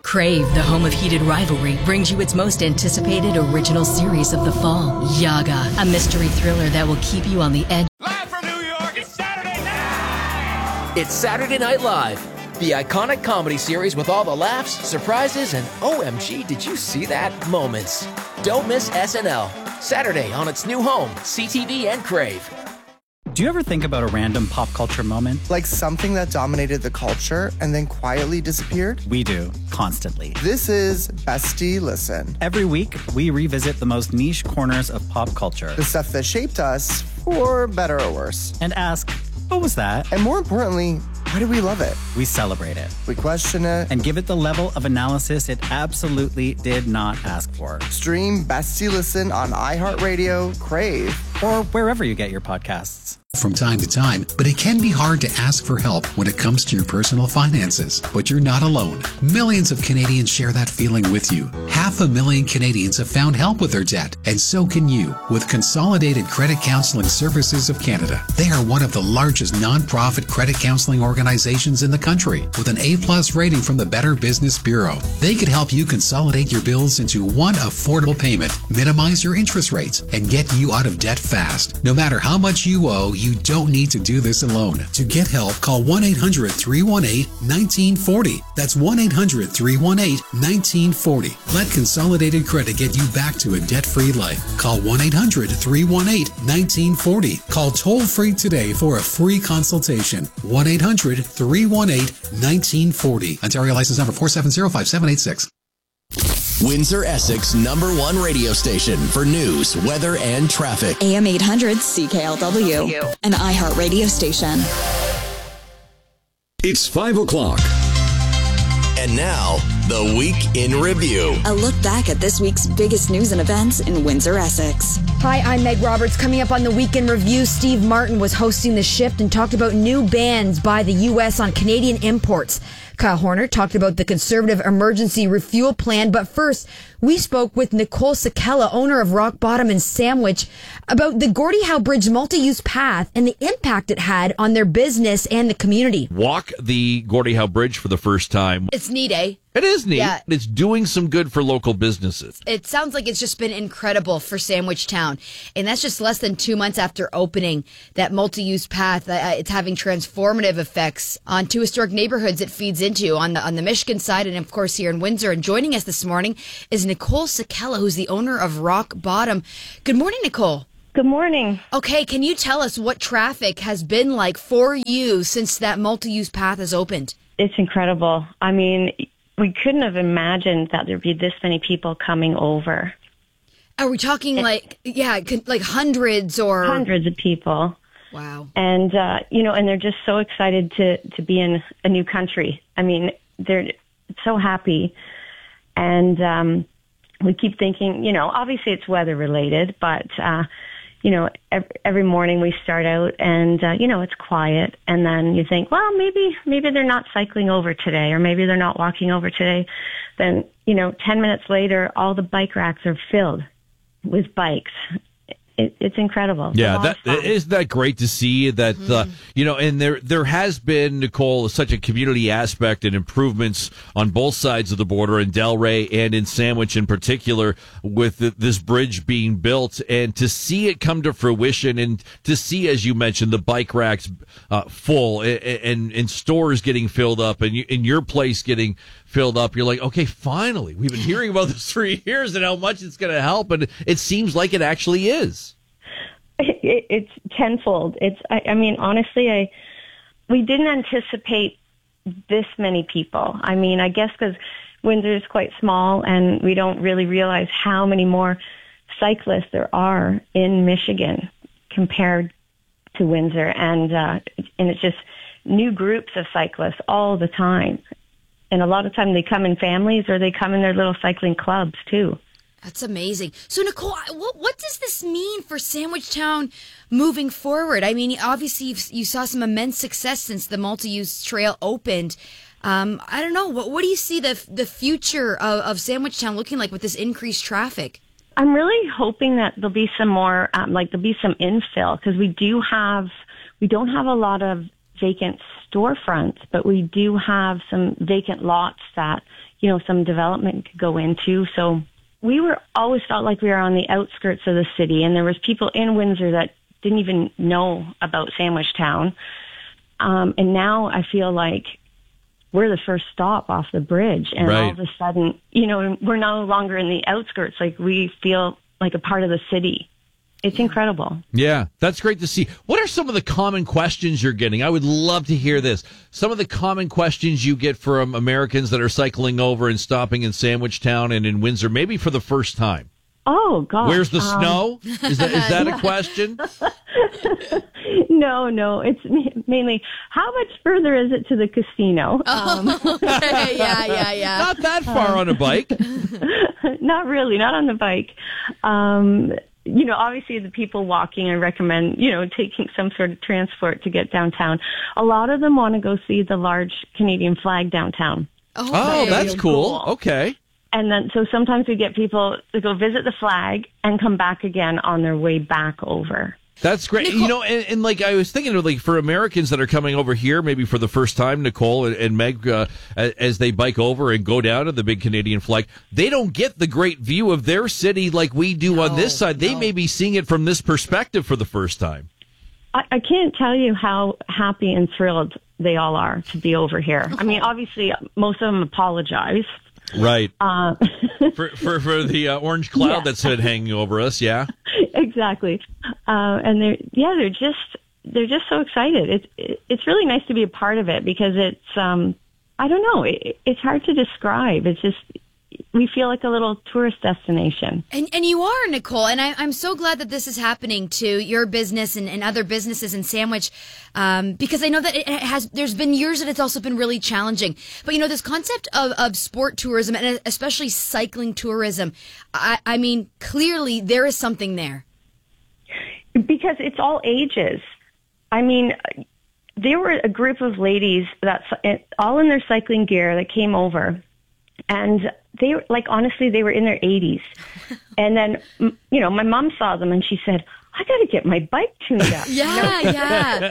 Crave, the home of heated rivalry, brings you its most anticipated original series of the fall, Yaga, a mystery thriller that will keep you on the edge. Live from New York, it's Saturday night! It's Saturday Night Live, the iconic comedy series with all the laughs, surprises, and OMG, did you see that? Moments. Don't miss SNL. Saturday on its new home, CTV and Crave. Do you ever think about a random pop culture moment? Like something that dominated the culture and then quietly disappeared? We do, constantly. This is Bestie Listen. Every week, we revisit the most niche corners of pop culture. The stuff that shaped us, for better or worse. And ask, what was that? And more importantly, why do we love it? We celebrate it. We question it. And give it the level of analysis it absolutely did not ask for. Stream Bestie Listen on iHeartRadio, Crave, or wherever you get your podcasts. From time to time, but it can be hard to ask for help when it comes to your personal finances. But you're not alone. Millions of Canadians share that feeling with you. 500,000 Canadians have found help with their debt, and so can you with Consolidated Credit Counseling Services of Canada. They are one of the largest nonprofit credit counseling organizations in the country with an A+ rating from the Better Business Bureau. They could help you consolidate your bills into one affordable payment, minimize your interest rates, and get you out of debt fast. No matter how much you owe, you don't need to do this alone. To get help, call 1-800-318-1940. That's 1-800-318-1940. Let Consolidated Credit get you back to a debt-free life. Call 1-800-318-1940. Call toll-free today for a free consultation. 1-800-318-1940. Ontario license number 4705786. Windsor, Essex #1 radio station for news, weather, and traffic. AM 800 CKLW, an iHeart radio station. It's 5 o'clock. And now, the Week in Review. A look back at this week's biggest news and events in Windsor, Essex. Hi, I'm Meg Roberts. Coming up on the Week in Review, Steve Martin was hosting the shift and talked about new bans by the U.S. on Canadian imports. Kyle Horner talked about the Conservative emergency refuel plan, but first, we spoke with Nicole Sakella, owner of Rock Bottom and Sandwich, about the Gordie Howe Bridge multi-use path and the impact it had on their business and the community. Walk the Gordie Howe Bridge for the first time. It's neat, eh? It is neat. Yeah. It's doing some good for local businesses. It sounds like it's just been incredible for Sandwich Town. And that's just less than 2 months after opening that multi-use path. It's having transformative effects on 2 historic neighborhoods it feeds into on the Michigan side and, of course, here in Windsor. And joining us this morning is Nicole Sakella, who's the owner of Rock Bottom. Good morning, Nicole. Good morning. Okay, can you tell us what traffic has been like for you since that multi-use path has opened? It's incredible. I mean, we couldn't have imagined that there'd be this many people coming over. Are we talking like hundreds or? Hundreds of people. Wow. And, and they're just so excited to be in a new country. I mean, they're so happy. And we keep thinking, obviously it's weather related, but, every morning we start out and, it's quiet. And then you think, well, maybe they're not cycling over today, or maybe they're not walking over today. Then, 10 minutes later, all the bike racks are filled with bikes. It's incredible. Yeah, isn't that great to see that, and there has been, Nicole, such a community aspect and improvements on both sides of the border in Delray and in Sandwich in particular with this bridge being built, and to see it come to fruition and to see, as you mentioned, the bike racks full and stores getting filled up and your place getting filled up. You're like, okay, finally, we've been hearing about this for years and how much it's going to help, and it seems like it actually is. It's tenfold. Honestly, we didn't anticipate this many people. I mean, I guess because Windsor is quite small and we don't really realize how many more cyclists there are in Michigan compared to Windsor. And it's just new groups of cyclists all the time. And a lot of time they come in families or they come in their little cycling clubs too. That's amazing. So, Nicole, what does this mean for Sandwich Town moving forward? I mean, obviously, you saw some immense success since the multi-use trail opened. I don't know. What do you see the future of Sandwich Town looking like with this increased traffic? I'm really hoping that there'll be some more, there'll be some infill, because we don't have a lot of vacant storefronts, but we do have some vacant lots that, some development could go into. So we always felt like we were on the outskirts of the city, and there was people in Windsor that didn't even know about Sandwich Town. And now I feel like we're the first stop off the bridge, and all of a sudden, we're no longer in the outskirts. Like, we feel like a part of the city. It's incredible. Yeah, that's great to see. What are some of the common questions you're getting? I would love to hear this. Some of the common questions you get from Americans that are cycling over and stopping in Sandwich Town and in Windsor, maybe for the first time. Oh, gosh. Where's the snow? Is that a question? No. It's mainly, how much further is it to the casino? Yeah. Not that far on a bike. Not really, not on the bike. Obviously the people walking, I recommend, taking some sort of transport to get downtown. A lot of them want to go see the large Canadian flag downtown. Oh, that's cool. Okay. And then, so sometimes we get people to go visit the flag and come back again on their way back over. That's great. Nicole, and like I was thinking of, like, for Americans that are coming over here, maybe for the first time, Nicole and Meg, as they bike over and go down to the big Canadian flag, they don't get the great view of their city like we do on this side. They may be seeing it from this perspective for the first time. I can't tell you how happy and thrilled they all are to be over here. I mean, obviously, most of them apologize. Right. For the orange cloud that's hanging over us, yeah. Exactly. And they're just so excited. It's really nice to be a part of it because it's I don't know, it's hard to describe. It's just, we feel like a little tourist destination. And you are, Nicole, and I'm so glad that this is happening to your business and other businesses in Sandwich, because I know that there's been years that it's also been really challenging. But, this concept of sport tourism, and especially cycling tourism, I mean, clearly there is something there. Because it's all ages. I mean, there were a group of ladies that all in their cycling gear that came over, and they, like, honestly, they were in their 80s. And then, my mom saw them and she said, I got to get my bike tuned up. Yeah.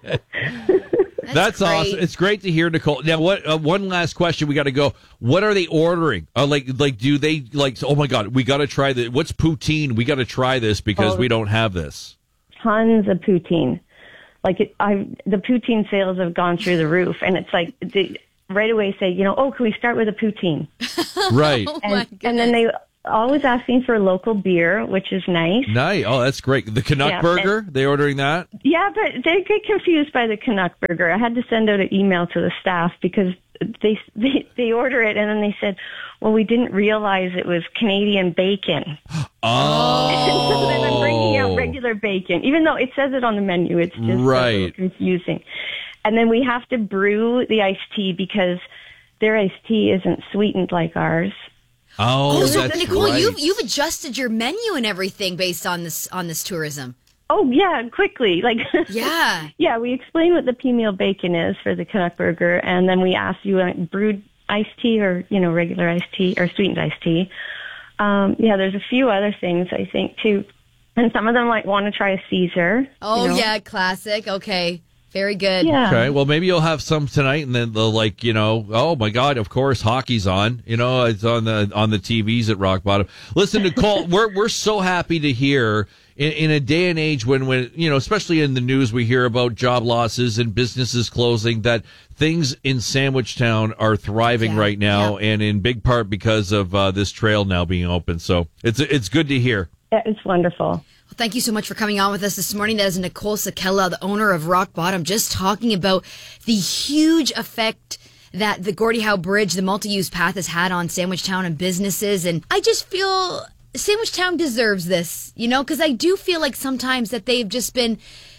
That's awesome. It's great to hear, Nicole. Now, what? One last question. We got to go. What are they ordering? Do they oh my God, we got to try this. What's poutine? We got to try this because we don't have this. Tons of poutine. The poutine sales have gone through the roof, and it's like they right away say, can we start with a poutine? Right. And then they always asking for local beer, which is nice. Nice. Oh, that's great. The Canuck burger, they ordering that? Yeah, but they get confused by the Canuck burger. I had to send out an email to the staff because they order it and then they said, well, we didn't realize it was Canadian bacon. Oh. So then I'm bringing out regular bacon, even though it says it on the menu. It's just a little confusing. And then we have to brew the iced tea because their iced tea isn't sweetened like ours. Oh, so that's Nicole, right. you've adjusted your menu and everything based on this tourism. Oh yeah, quickly. Yeah, we explain what the pea meal bacon is for the Canuck burger, and then we ask you brewed iced tea or regular iced tea or sweetened iced tea. There's a few other things I think too, and some of them want to try a Caesar. Oh yeah, classic. Okay. Very good. Yeah. Okay, well, maybe you'll have some tonight, and then they'll oh my God, of course, hockey's on. It's on the TVs at Rock Bottom. Listen, Nicole, we're so happy to hear in a day and age when especially in the news we hear about job losses and businesses closing, that things in Sandwich Town are thriving right now, and in big part because of this trail now being open. So it's good to hear. It's wonderful. Well, thank you so much for coming on with us this morning. That is Nicole Sakella, the owner of Rock Bottom, just talking about the huge effect that the Gordie Howe Bridge, the multi-use path, has had on Sandwich Town and businesses. And I just feel Sandwich Town deserves this, because I do feel like sometimes that they've just been,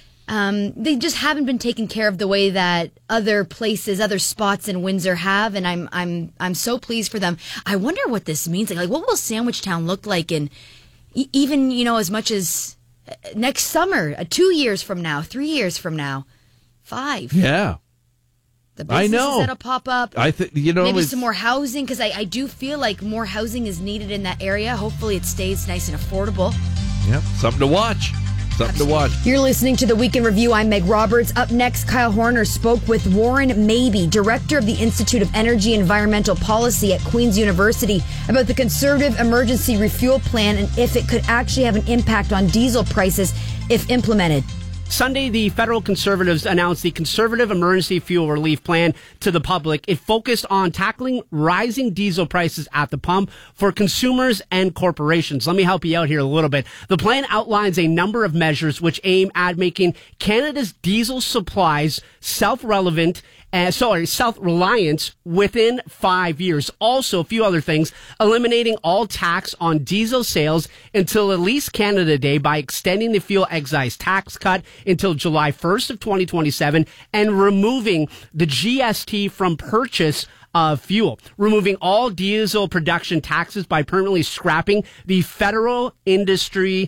they just haven't been taken care of the way that other places, other spots in Windsor have. And I'm so pleased for them. I wonder what this means. Like what will Sandwich Town look like in even, as much as next summer, 2 years from now, 3 years from now, 5. Yeah. The businesses that'll pop up. I think, maybe some more housing, because I do feel like more housing is needed in that area. Hopefully it stays nice and affordable. Yep. Something to watch. Something to watch. You're listening to the Week in Review. I'm Meg Roberts. Up next, Kyle Horner spoke with Warren Mabey, director of the Institute of Energy and Environmental Policy at Queen's University, about the Conservative Emergency Refuel Plan and if it could actually have an impact on diesel prices if implemented. Sunday, the federal Conservatives announced the Conservative Emergency Fuel Relief Plan to the public. It focused on tackling rising diesel prices at the pump for consumers and corporations. Let me help you out here a little bit. The plan outlines a number of measures which aim at making Canada's diesel supplies self-reliant within 5 years. Also, a few other things, eliminating all tax on diesel sales until at least Canada Day by extending the fuel excise tax cut until July 1st of 2027 and removing the GST from purchase of fuel, removing all diesel production taxes by permanently scrapping the federal industrial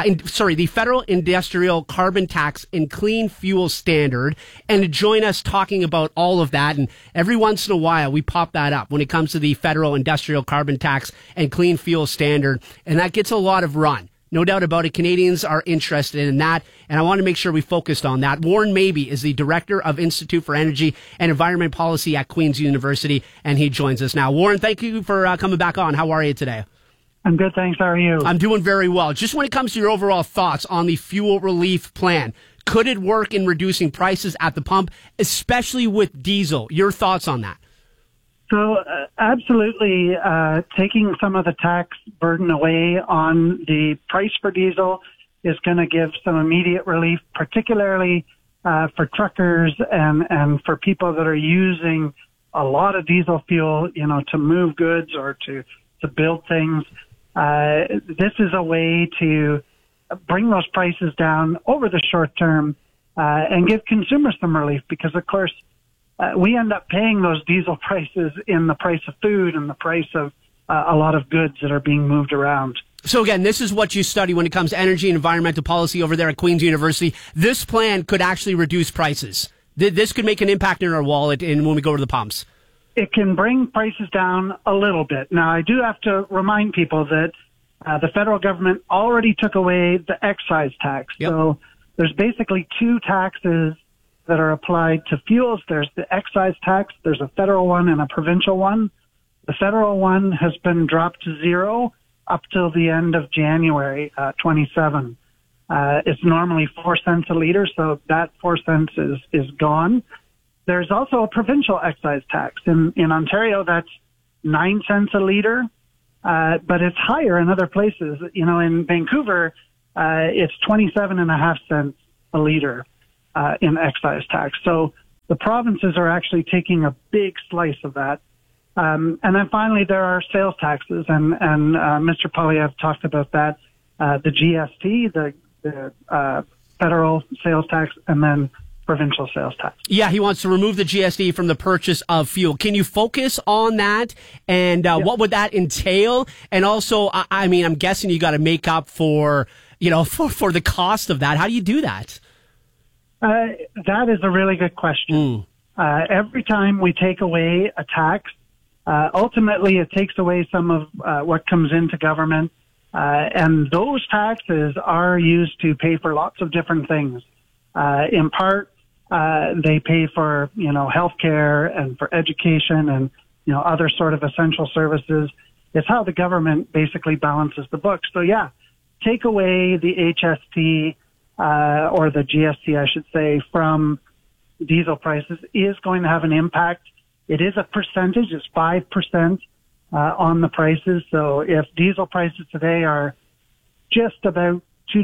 carbon tax and clean fuel standard. And to join us talking about all of that, and every once in a while we pop that up when it comes to the federal industrial carbon tax and clean fuel standard, and that gets a lot of run. No doubt about it, Canadians are interested in that, and I want to make sure we focused on that. Warren Mabey is the Director of Institute for Energy and Environment Policy at Queen's University, and he joins us now. Warren, thank you for coming back on. How are you today? I'm good, thanks. How are you? I'm doing very well. Just when it comes to your overall thoughts on the fuel relief plan, could it work in reducing prices at the pump, especially with diesel? Your thoughts on that? So, absolutely, taking some of the tax burden away on the price for diesel is going to give some immediate relief, particularly for truckers and for people that are using a lot of diesel fuel, to move goods or to build things. This is a way to bring those prices down over the short term and give consumers some relief because, of course, we end up paying those diesel prices in the price of food and the price of a lot of goods that are being moved around. So again, this is what you study when it comes to energy and environmental policy over there at Queen's University. This plan could actually reduce prices. This could make an impact in our wallet and when we go to the pumps. It can bring prices down a little bit. Now, I do have to remind people that the federal government already took away the excise tax. Yep. So there's basically two taxes that are applied to fuels. There's the excise tax, there's a federal one and a provincial one. The federal one has been dropped to zero up till the end of January 27. It's normally 4 cents a liter, so that 4 cents is gone. There's also a provincial excise tax. In Ontario, that's 9 cents a liter, but it's higher in other places. In Vancouver, it's 27.5 cents a liter. In excise tax. So the provinces are actually taking a big slice of that. And then finally, there are sales taxes, and Mr. Poilievre talked about that, the GST, the federal sales tax, and then provincial sales tax. Yeah, he wants to remove the GST from the purchase of fuel. Can you focus on that, and what would that entail? And also, I'm guessing you got to make up for the cost of that. How do you do that? That is a really good question. Every time we take away a tax, ultimately it takes away some of what comes into government, and those taxes are used to pay for lots of different things. In part, they pay for healthcare and for education and other sort of essential services. It's how the government basically balances the books. So yeah, take away the HST. Or the GST, I should say, from diesel prices is going to have an impact. It is a percentage. It's 5% on the prices. So if diesel prices today are just about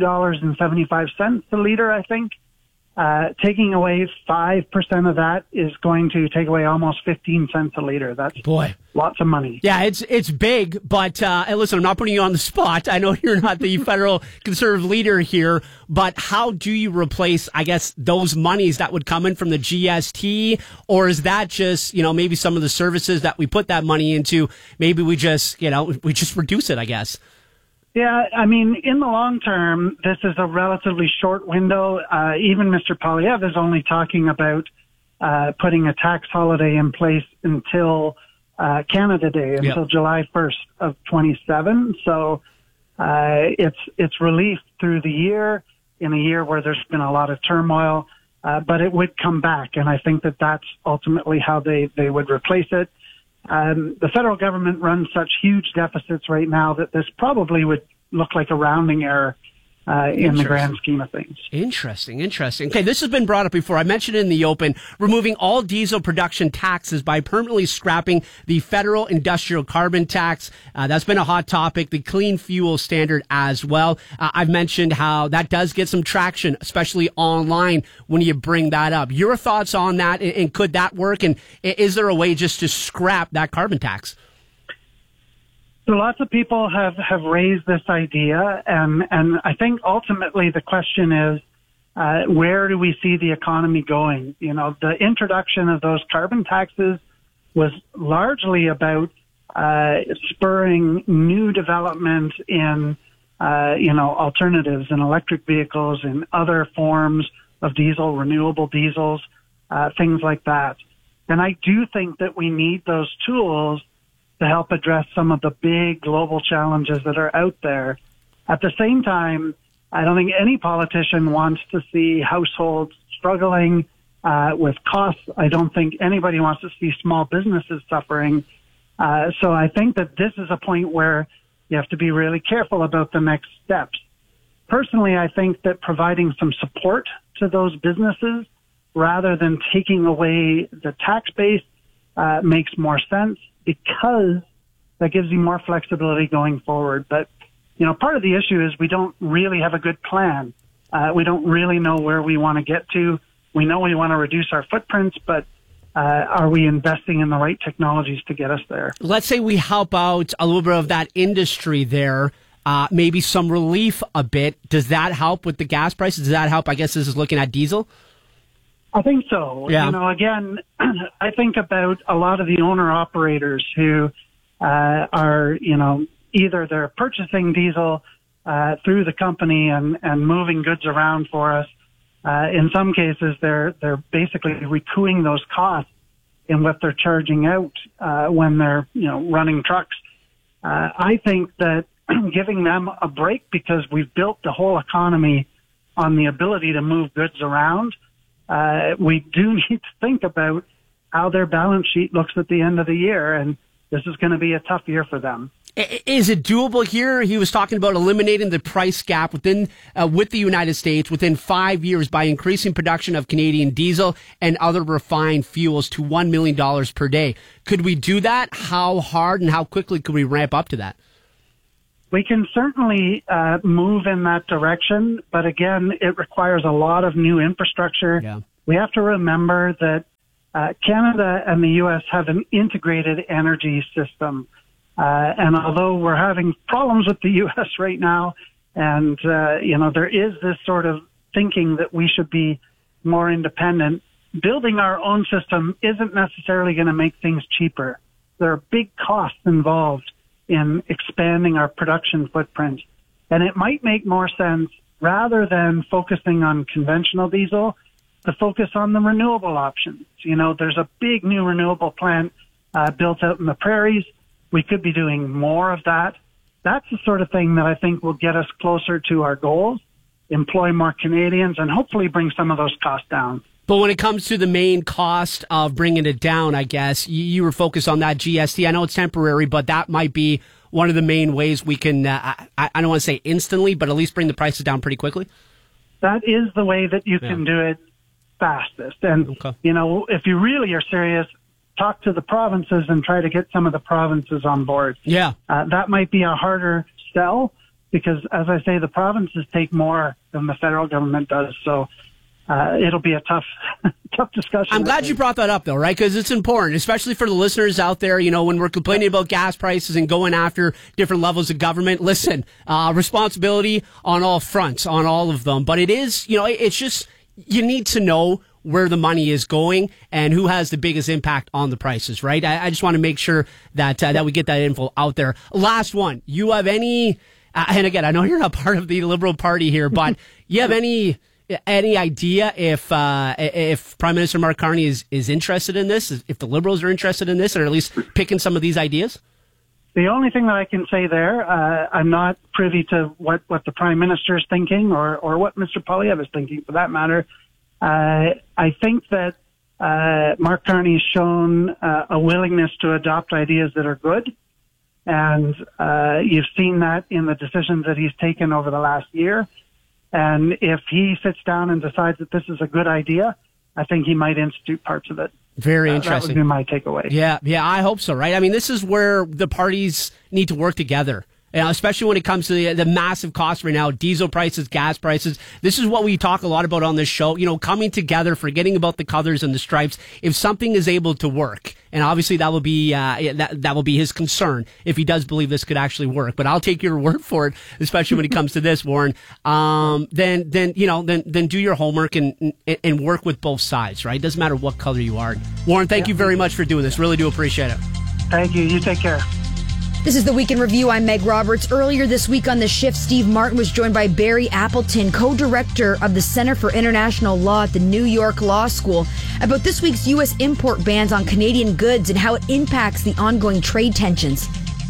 $2.75 a liter, I think, taking away 5% of that is going to take away almost 15 cents a liter. That's lots of money. Yeah, it's big, but listen, I'm not putting you on the spot. I know you're not the federal conservative leader here, but how do you replace, I guess, those monies that would come in from the GST? Or is that just, maybe some of the services that we put that money into, maybe we just reduce it, I guess? Yeah, in the long term, this is a relatively short window. Even Mr. Poilievre is only talking about putting a tax holiday in place until Canada Day, until July 1st of 27. So it's relief through the year. in a year where there's been a lot of turmoil, but it would come back. And I think that that's ultimately how they would replace it. The federal government runs such huge deficits right now that this probably would look like a rounding error in the grand scheme of things. Interesting. Okay, this has been brought up before. I mentioned it in the open, removing all diesel production taxes by permanently scrapping the federal industrial carbon tax. That's been a hot topic, the clean fuel standard as well. I've mentioned how that does get some traction, especially online when you bring that up. Your thoughts on that, and could that work? And is there a way just to scrap that carbon tax? So lots of people have raised this idea, and I think ultimately the question is, where do we see the economy going? You know, the introduction of those carbon taxes was largely about spurring new development in, alternatives in electric vehicles and other forms of diesel, renewable diesels, things like that. And I do think that we need those tools to help address some of the big global challenges that are out there. At the same time, I don't think any politician wants to see households struggling with costs. I don't think anybody wants to see small businesses suffering. So I think that this is a point where you have to be really careful about the next steps. Personally, I think that providing some support to those businesses rather than taking away the tax base makes more sense, because that gives you more flexibility going forward. But, part of the issue is we don't really have a good plan. We don't really know where we want to get to. We know we want to reduce our footprints, but are we investing in the right technologies to get us there? Let's say we help out a little bit of that industry there, maybe some relief a bit. Does that help with the gas prices? Does that help? I guess this is looking at diesel. I think so. Yeah. Again, I think about a lot of the owner-operators who are, either they're purchasing diesel through the company and moving goods around for us. In some cases, they're basically recouping those costs in what they're charging out when they're, running trucks. I think that giving them a break, because we've built the whole economy on the ability to move goods around, we do need to think about how their balance sheet looks at the end of the year, and this is going to be a tough year for them. Is it doable here? He was talking about eliminating the price gap with the United States within 5 years by increasing production of Canadian diesel and other refined fuels to $1 million per day. Could we do that? How hard and how quickly could we ramp up to that? We can certainly move in that direction, but again, it requires a lot of new infrastructure. Yeah. We have to remember that Canada and the U.S. have an integrated energy system. And although we're having problems with the U.S. right now, and, there is this sort of thinking that we should be more independent, building our own system isn't necessarily going to make things cheaper. There are big costs involved in expanding our production footprint. And it might make more sense, rather than focusing on conventional diesel, to focus on the renewable options. There's a big new renewable plant built out in the prairies. We could be doing more of that. That's the sort of thing that I think will get us closer to our goals, employ more Canadians, and hopefully bring some of those costs down. But when it comes to the main cost of bringing it down, I guess, you were focused on that GST. I know it's temporary, but that might be one of the main ways we can, I don't want to say instantly, but at least bring the prices down pretty quickly. That is the way that you can do it fastest. And, if you really are serious, talk to the provinces and try to get some of the provinces on board. Yeah. That might be a harder sell because, as I say, the provinces take more than the federal government does. So it'll be a tough discussion. I'm glad you brought that up, though, right? Because it's important, especially for the listeners out there. When we're complaining about gas prices and going after different levels of government, listen, responsibility on all fronts, on all of them. But it is, it's just, you need to know where the money is going and who has the biggest impact on the prices, right? I just want to make sure that we get that info out there. Last one, you have any, and again, I know you're not part of the Liberal Party here, but you have any idea if Prime Minister Mark Carney is interested in this, if the Liberals are interested in this, or at least picking some of these ideas? The only thing that I can say there, I'm not privy to what the Prime Minister is thinking or what Mr. Poilievre is thinking, for that matter. I think that Mark Carney has shown a willingness to adopt ideas that are good. And you've seen that in the decisions that he's taken over the last year. And if he sits down and decides that this is a good idea, I think he might institute parts of it. Very interesting. That would be my takeaway. Yeah, I hope so, right? I mean, this is where the parties need to work together. Especially when it comes to the massive cost right now, diesel prices, gas prices. This is what we talk a lot about on this show, coming together, forgetting about the colors and the stripes. If something is able to work, and obviously that will be that will be his concern if he does believe this could actually work. But I'll take your word for it, especially when it comes to this, Warren. Then do your homework and work with both sides, right? Doesn't matter what color you are. Warren, thank you very much for doing this. Really do appreciate it. Thank you. You take care. This is the Week in Review. I'm Meg Roberts. Earlier this week on The Shift, Steve Martin was joined by Barry Appleton, co-director of the Center for International Law at the New York Law School, about this week's U.S. import bans on Canadian goods and how it impacts the ongoing trade tensions.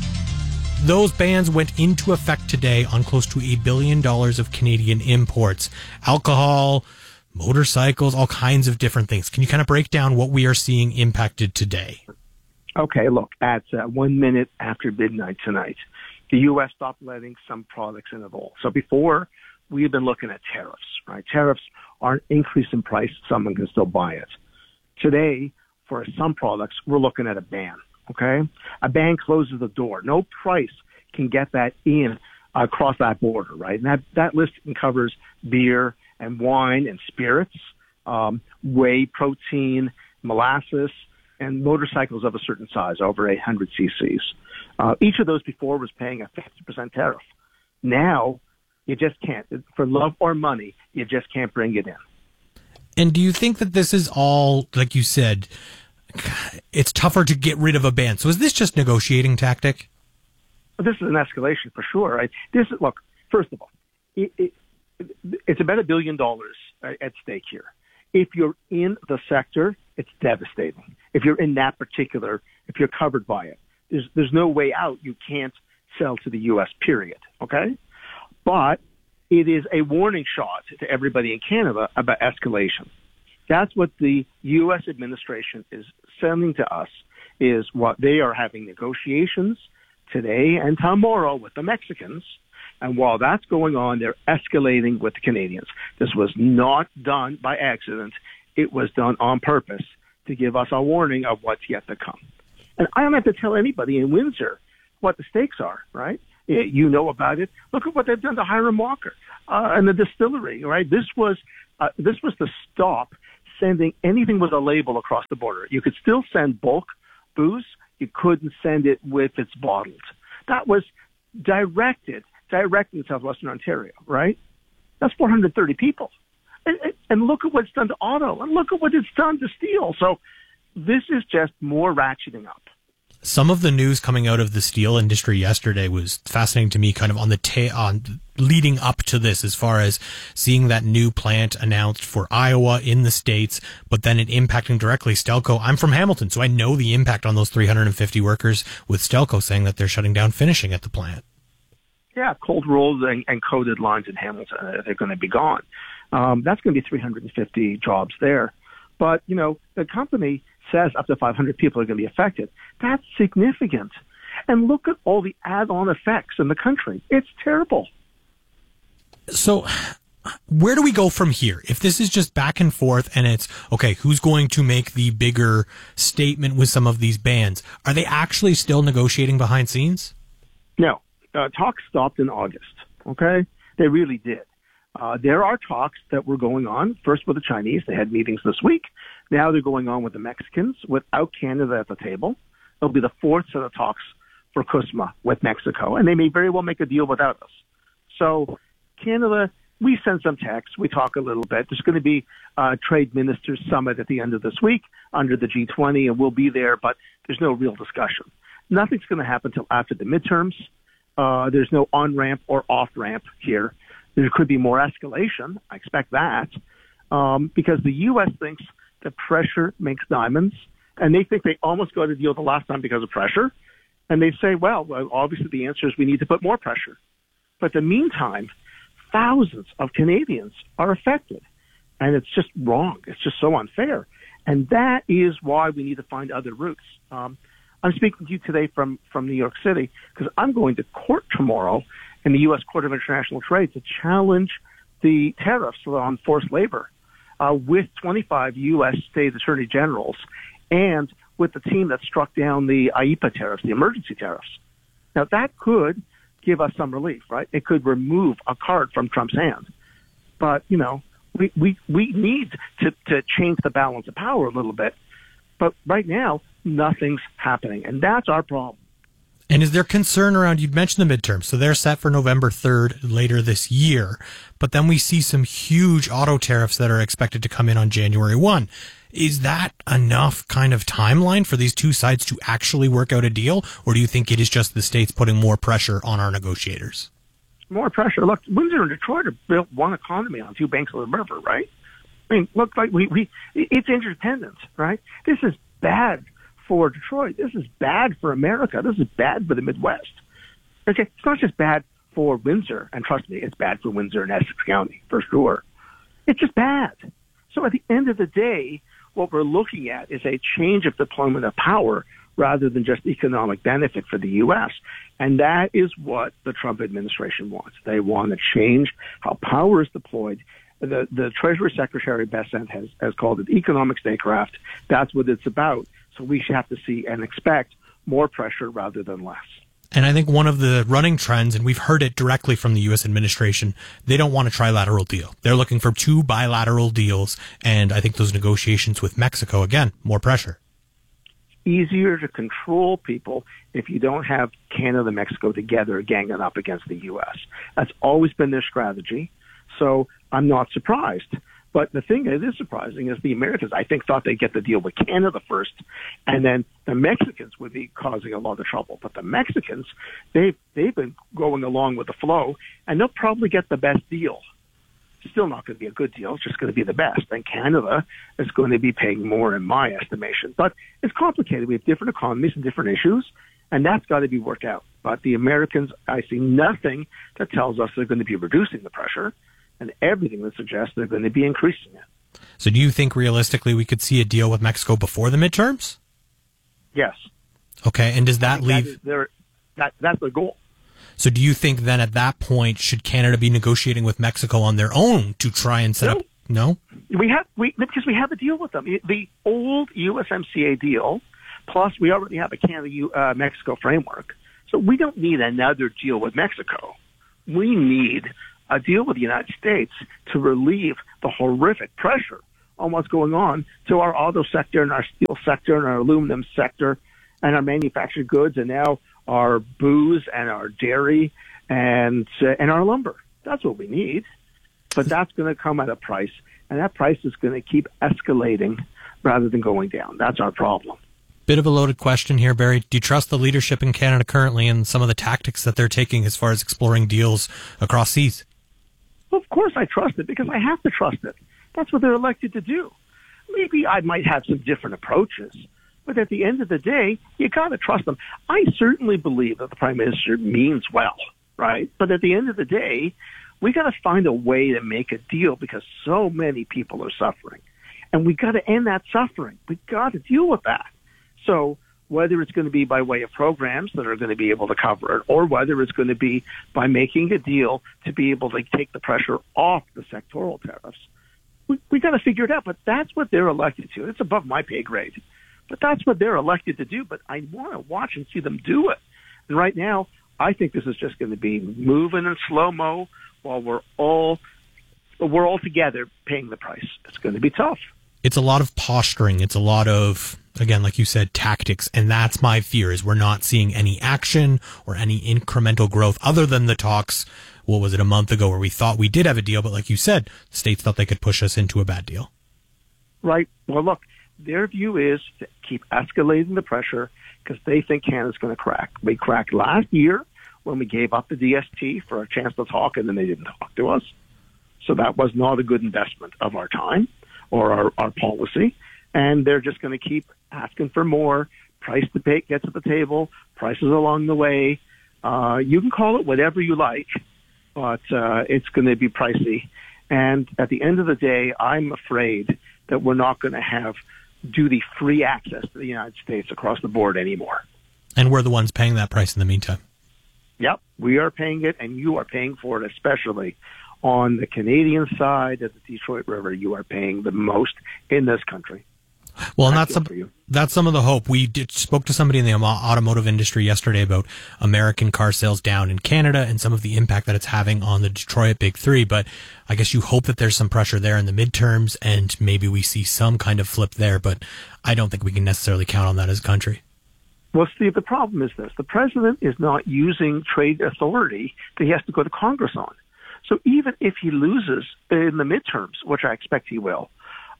Those bans went into effect today on close to $1 billion of Canadian imports. Alcohol, motorcycles, all kinds of different things. Can you kind of break down what we are seeing impacted today? Okay, look, at 1 minute after midnight tonight, the U.S. stopped letting some products in at all. So before, we've been looking at tariffs, right? Tariffs are an increase in price. Someone can still buy it. Today, for some products, we're looking at a ban, okay? A ban closes the door. No price can get that in across that border, right? And that list covers beer and wine and spirits, whey protein, molasses, and motorcycles of a certain size, over 800 cc's. Each of those before was paying a 50% tariff. Now, you just can't. For love or money, you just can't bring it in. And do you think that this is all, like you said, it's tougher to get rid of a ban? So is this just negotiating tactic? This is an escalation for sure, right? Look, first of all, it's about $1 billion at stake here. If you're in the sector, it's devastating. If you're in that particular, if you're covered by it, there's no way out. You can't sell to the U.S., period, okay? But it is a warning shot to everybody in Canada about escalation. That's what the U.S. administration is sending to us, is what they are having negotiations today and tomorrow with the Mexicans. And while that's going on, they're escalating with the Canadians. This was not done by accident. It was done on purpose to give us a warning of what's yet to come. And I don't have to tell anybody in Windsor what the stakes are, right? You know about it. Look at what they've done to Hiram Walker and the distillery, right? This was to stop sending anything with a label across the border. You could still send bulk booze. You couldn't send it with it's bottled. That was directed in southwestern Ontario, right? That's 430 people. And look at what's done to auto, and look at what it's done to steel. So this is just more ratcheting up. Some of the news coming out of the steel industry yesterday was fascinating to me, kind of on leading up to this, as far as seeing that new plant announced for Iowa in the States, but then it impacting directly Stelco. I'm from Hamilton, so I know the impact on those 350 workers with Stelco saying that they're shutting down finishing at the plant. Yeah, cold rolled and coated lines in Hamilton, they're going to be gone. That's going to be 350 jobs there. But, the company says up to 500 people are going to be affected. That's significant. And look at all the add-on effects in the country. It's terrible. So where do we go from here? If this is just back and forth and it's, okay, who's going to make the bigger statement with some of these bans? Are they actually still negotiating behind scenes? No. Talks stopped in August, okay? They really did. There are talks that were going on, first with the Chinese. They had meetings this week. Now they're going on with the Mexicans without Canada at the table. It'll be the fourth set of talks for CUSMA with Mexico, and they may very well make a deal without us. So Canada, we send some texts. We talk a little bit. There's going to be a trade ministers summit at the end of this week under the G20, and we'll be there, but there's no real discussion. Nothing's going to happen until after the midterms. There's no on-ramp or off-ramp here. There could be more escalation. I expect that because the U.S. thinks that pressure makes diamonds, and they think they almost got a deal the last time because of pressure. And they say, well, obviously the answer is we need to put more pressure. But in the meantime, thousands of Canadians are affected. And it's just wrong. It's just so unfair. And that is why we need to find other routes. I'm speaking to you today from New York City because I'm going to court tomorrow in the U.S. Court of International Trade to challenge the tariffs on forced labor with 25 U.S. state attorney generals and with the team that struck down the IEEPA tariffs, the emergency tariffs. Now, that could give us some relief, right? It could remove a card from Trump's hand. But, you know, we need to change the balance of power a little bit. But right now, nothing's happening. And that's our problem. And is there concern around, you'd mentioned the midterms, so they're set for November 3rd later this year, but then we see some huge auto tariffs that are expected to come in on January 1. Is that enough kind of timeline for these two sides to actually work out a deal, or do you think it is just the states putting more pressure on our negotiators? More pressure. Look, Windsor and Detroit are built one economy on two banks of the river, right? I mean, look, like it's interdependent, right? This is bad for Detroit. This is bad for America. This is bad for the Midwest. Okay, it's not just bad for Windsor, and trust me, it's bad for Windsor and Essex County, for sure. It's just bad. So at the end of the day, what we're looking at is a change of deployment of power rather than just economic benefit for the U.S. And that is what the Trump administration wants. They want to change how power is deployed. The Treasury Secretary Bessent has called it economic statecraft. That's what it's about. So we should have to see and expect more pressure rather than less. And I think one of the running trends, and we've heard it directly from the U.S. administration, they don't want a trilateral deal. They're looking for two bilateral deals. And I think those negotiations with Mexico, again, more pressure. Easier to control people if you don't have Canada and Mexico together ganging up against the U.S. That's always been their strategy. So I'm not surprised. But the thing that is surprising is the Americans, I think, thought they'd get the deal with Canada first, and then the Mexicans would be causing a lot of trouble. But the Mexicans, they've been going along with the flow, and they'll probably get the best deal. Still not going to be a good deal. It's just going to be the best. And Canada is going to be paying more in my estimation. But it's complicated. We have different economies and different issues, and that's got to be worked out. But the Americans, I see nothing that tells us they're going to be reducing the pressure, and everything that suggests they're going to be increasing it. So do you think realistically we could see a deal with Mexico before the midterms? Yes. Okay, and does that leave... That's the goal. So do you think then at that point, should Canada be negotiating with Mexico on their own to try and set up... No? Because we have a deal with them. The old USMCA deal, plus we already have a Canada-Mexico framework. So we don't need another deal with Mexico. We need a deal with the United States to relieve the horrific pressure on what's going on to our auto sector and our steel sector and our aluminum sector and our manufactured goods and now our booze and our dairy and our lumber. That's what we need. But that's going to come at a price, and that price is going to keep escalating rather than going down. That's our problem. Bit of a loaded question here, Barry. Do you trust the leadership in Canada currently and some of the tactics that they're taking as far as exploring deals across seas? Well, of course I trust it because I have to trust it. That's what they're elected to do. Maybe I might have some different approaches, but at the end of the day, you got to trust them. I certainly believe that the Prime Minister means well, right? But at the end of the day, we got to find a way to make a deal because so many people are suffering. And we got to end that suffering. We got to deal with that. So whether it's going to be by way of programs that are going to be able to cover it, or whether it's going to be by making a deal to be able to take the pressure off the sectoral tariffs, we got to figure it out. But that's what they're elected to. It's above my pay grade. But that's what they're elected to do. But I want to watch and see them do it. And right now, I think this is just going to be moving in slow-mo while we're all together paying the price. It's going to be tough. It's a lot of posturing. It's a lot of, again, like you said, tactics. And that's my fear, is we're not seeing any action or any incremental growth other than the talks. What was it, a month ago, where we thought we did have a deal, but like you said, the states thought they could push us into a bad deal. Right. Well, look, their view is to keep escalating the pressure because they think Canada's going to crack. We cracked last year when we gave up the DST for a chance to talk, and then they didn't talk to us. So that was not a good investment of our time or our policy. And they're just going to keep asking for more, price debate gets at the table, prices along the way. You can call it whatever you like, but it's going to be pricey. And at the end of the day, I'm afraid that we're not going to have duty-free access to the United States across the board anymore. And we're the ones paying that price in the meantime. Yep, we are paying it, and you are paying for it, especially on the Canadian side of the Detroit River. You are paying the most in this country. Well, and that's some of the hope. We spoke to somebody in the automotive industry yesterday about American car sales down in Canada and some of the impact that it's having on the Detroit Big Three. But I guess you hope that there's some pressure there in the midterms and maybe we see some kind of flip there. But I don't think we can necessarily count on that as a country. Well, Steve, the problem is this. The president is not using trade authority that he has to go to Congress on. So even if he loses in the midterms, which I expect he will,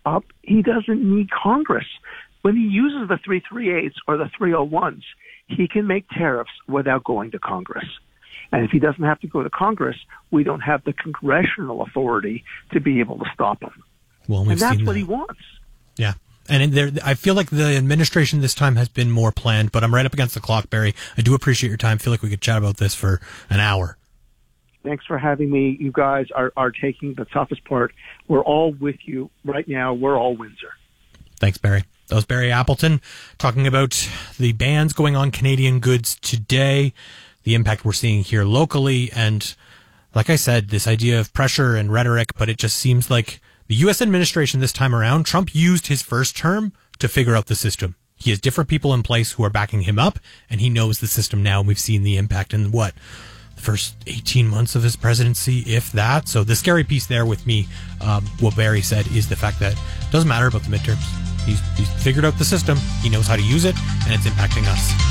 he doesn't need Congress. When he uses the 338s or the 301s, he can make tariffs without going to Congress. And if he doesn't have to go to Congress, we don't have the congressional authority to be able to stop him. Well, and that's what he wants. Yeah. And I feel like the administration this time has been more planned, but I'm right up against the clock, Barry. I do appreciate your time. I feel like we could chat about this for an hour. Thanks for having me. You guys are taking the toughest part. We're all with you right now. We're all Windsor. Thanks, Barry. That was Barry Appleton talking about the bans going on Canadian goods today, the impact we're seeing here locally, and like I said, this idea of pressure and rhetoric, but it just seems like the U.S. administration this time around, Trump used his first term to figure out the system. He has different people in place who are backing him up, and he knows the system now, and we've seen the impact in the first 18 months of his presidency, if that. So the scary piece there with me, what Barry said, is the fact that it doesn't matter about the midterms. He's figured out the system. He knows how to use it, and it's impacting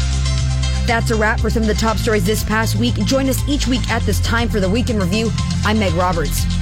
us. That's a wrap for some of the top stories this past week. Join us each week at this time for the Week in Review. I'm Meg Roberts.